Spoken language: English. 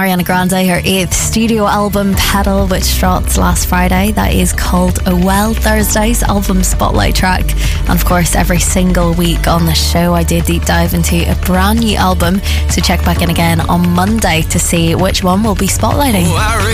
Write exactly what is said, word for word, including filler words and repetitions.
Ariana Grande, her eighth studio album, Pedal, which dropped last Friday. That is called Oh Well, Thursday's album spotlight track. And of course, every single week on the show, I do deep dive into a brand new album. So check back in again on Monday to see which one we'll be spotlighting.